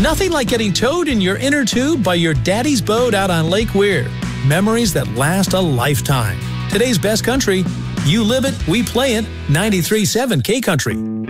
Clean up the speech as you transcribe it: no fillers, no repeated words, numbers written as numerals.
Nothing like getting towed in your inner tube by your daddy's boat out on Lake Weir. Memories that last a lifetime. Today's best country. You live it, we play it. 93.7 K Country.